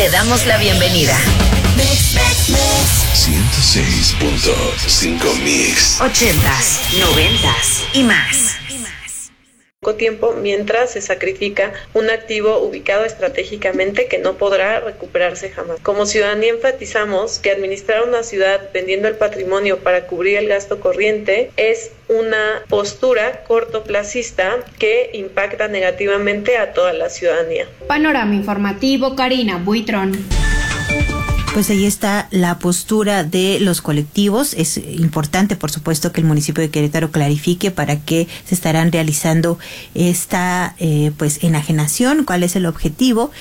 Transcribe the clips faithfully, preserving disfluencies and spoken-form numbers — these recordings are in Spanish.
damos la bienvenida. ciento seis punto cinco Mix. Ochentas, noventas y más. Poco tiempo mientras se sacrifica un activo ubicado estratégicamente que no podrá recuperarse jamás. Como ciudadanía enfatizamos que administrar una ciudad vendiendo el patrimonio para cubrir el gasto corriente es una postura cortoplacista que impacta negativamente a toda la ciudadanía. Panorama informativo, Karina Buitrón. Pues ahí está la postura de los colectivos. Es importante, por supuesto, que el municipio de Querétaro clarifique para qué se estarán realizando esta eh, pues enajenación, cuál es el objetivo.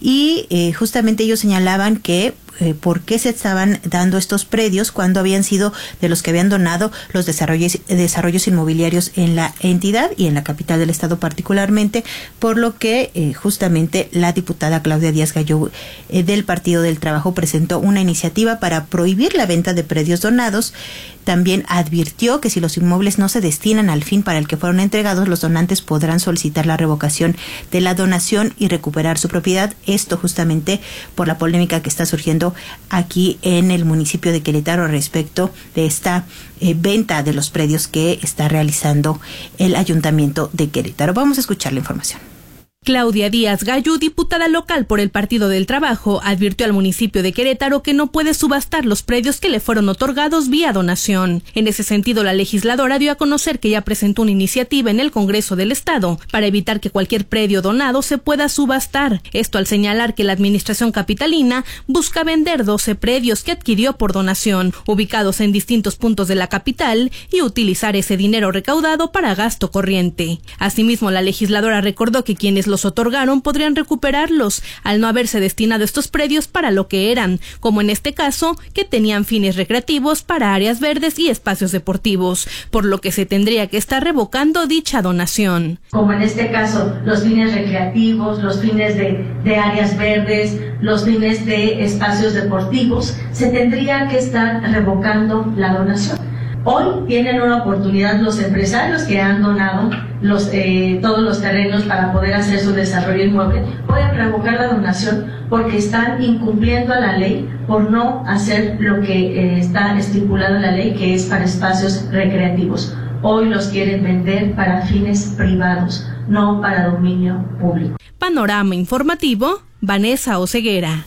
Y eh, justamente ellos señalaban que eh, por qué se estaban dando estos predios cuando habían sido de los que habían donado los desarrollos, desarrollos inmobiliarios en la entidad y en la capital del estado particularmente, por lo que eh, justamente la diputada Claudia Díaz Gallú eh, del Partido del Trabajo presentó una iniciativa para prohibir la venta de predios donados. También advirtió que si los inmuebles no se destinan al fin para el que fueron entregados, los donantes podrán solicitar la revocación de la donación y recuperar su propiedad. Esto justamente por la polémica que está surgiendo aquí en el municipio de Querétaro respecto de esta eh, venta de los predios que está realizando el ayuntamiento de Querétaro. Vamos a escuchar la información. Claudia Díaz Gallú, diputada local por el Partido del Trabajo, advirtió al municipio de Querétaro que no puede subastar los predios que le fueron otorgados vía donación. En ese sentido, la legisladora dio a conocer que ya presentó una iniciativa en el Congreso del Estado para evitar que cualquier predio donado se pueda subastar. Esto al señalar que la administración capitalina busca vender doce predios que adquirió por donación, ubicados en distintos puntos de la capital, y utilizar ese dinero recaudado para gasto corriente. Asimismo, la legisladora recordó que quienes los otorgaron podrían recuperarlos al no haberse destinado estos predios para lo que eran, como en este caso, que tenían fines recreativos para áreas verdes y espacios deportivos, por lo que se tendría que estar revocando dicha donación. Como en este caso, los fines recreativos, los fines de, de áreas verdes, los fines de espacios deportivos, se tendría que estar revocando la donación. Hoy tienen una oportunidad los empresarios que han donado los, eh, todos los terrenos para poder hacer su desarrollo inmueble, pueden revocar la donación porque están incumpliendo a la ley por no hacer lo que eh, está estipulado en la ley, que es para espacios recreativos. Hoy los quieren vender para fines privados, no para dominio público. Panorama informativo, Vanessa Oseguera.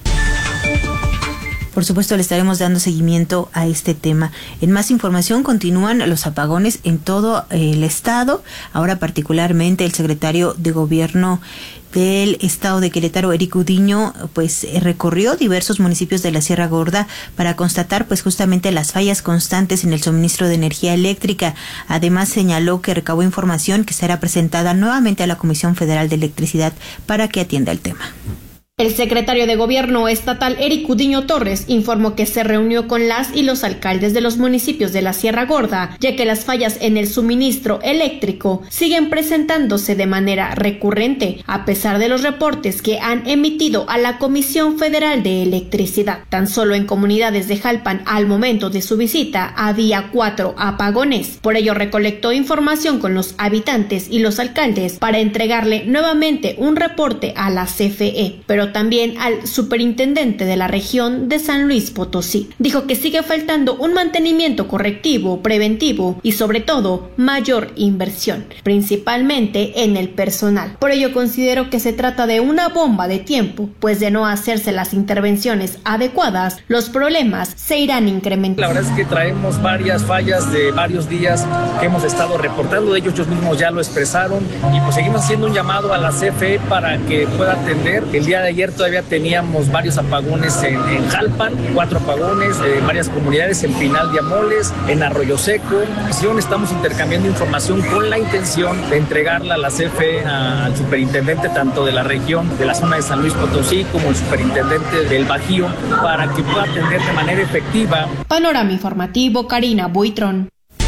Por supuesto, le estaremos dando seguimiento a este tema. En más información, continúan los apagones en todo el estado. Ahora particularmente el secretario de Gobierno del estado de Querétaro, Eric Udiño, pues recorrió diversos municipios de la Sierra Gorda para constatar pues justamente las fallas constantes en el suministro de energía eléctrica. Además señaló que recabó información que será presentada nuevamente a la Comisión Federal de Electricidad para que atienda el tema. El secretario de Gobierno estatal, Eric Udiño Torres, informó que se reunió con las y los alcaldes de los municipios de la Sierra Gorda, ya que las fallas en el suministro eléctrico siguen presentándose de manera recurrente, a pesar de los reportes que han emitido a la Comisión Federal de Electricidad. Tan solo en comunidades de Jalpan, al momento de su visita, había cuatro apagones. Por ello, recolectó información con los habitantes y los alcaldes para entregarle nuevamente un reporte a la C F E, pero también al superintendente de la región de San Luis Potosí. Dijo que sigue faltando un mantenimiento correctivo, preventivo y sobre todo mayor inversión, principalmente en el personal. Por ello considero que se trata de una bomba de tiempo, pues de no hacerse las intervenciones adecuadas, los problemas se irán incrementando. La verdad es que traemos varias fallas de varios días que hemos estado reportando, de ellos ellos mismos ya lo expresaron y pues seguimos haciendo un llamado a la C F E para que pueda atender. El día de ayer todavía teníamos varios apagones en, en Jalpan, cuatro apagones, en eh, varias comunidades, en Pinal de Amoles, en Arroyo Seco. Estamos intercambiando información con la intención de entregarla a la C F E, a, al superintendente tanto de la región, de la zona de San Luis Potosí, como el superintendente del Bajío, para que pueda atender de manera efectiva. Panorama informativo, Karina Buitrón.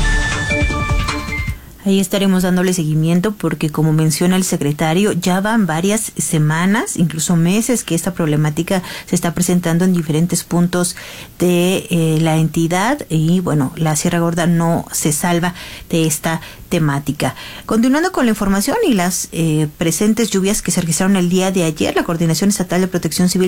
Ahí estaremos dándole seguimiento porque, como menciona el secretario, ya van varias semanas, incluso meses, que esta problemática se está presentando en diferentes puntos de eh, la entidad y, bueno, la Sierra Gorda no se salva de esta temática. Continuando con la información y las eh, presentes lluvias que se registraron el día de ayer, la Coordinación Estatal de Protección Civil